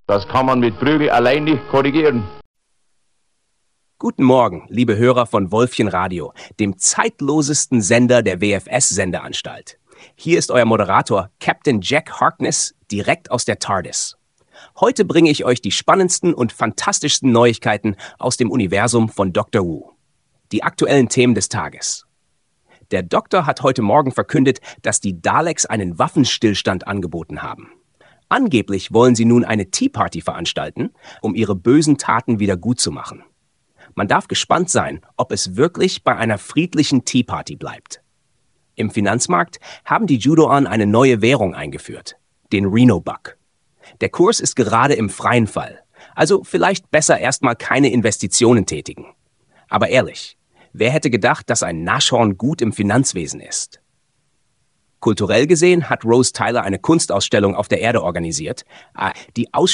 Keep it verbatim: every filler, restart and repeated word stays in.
Das kann man mit Prügel allein nicht korrigieren. Guten Morgen, liebe Hörer von Wolfchen Radio, dem zeitlosesten Sender der W F S-Sendeanstalt. Hier ist euer Moderator Captain Jack Harkness, direkt aus der TARDIS. Heute bringe ich euch die spannendsten und fantastischsten Neuigkeiten aus dem Universum von Doktor Who. Die aktuellen Themen des Tages. Der Doktor hat heute Morgen verkündet, dass die Daleks einen Waffenstillstand angeboten haben. Angeblich wollen sie nun eine Tea Party veranstalten, um ihre bösen Taten wieder gut zu machen. Man darf gespannt sein, ob es wirklich bei einer friedlichen Tea Party bleibt. Im Finanzmarkt haben die Judoan eine neue Währung eingeführt, den Reno-Buck. Der Kurs ist gerade im freien Fall, also vielleicht besser erstmal keine Investitionen tätigen. Aber ehrlich, wer hätte gedacht, dass ein Nashorn gut im Finanzwesen ist? Kulturell gesehen hat Rose Tyler eine Kunstausstellung auf der Erde organisiert, die Ausstellung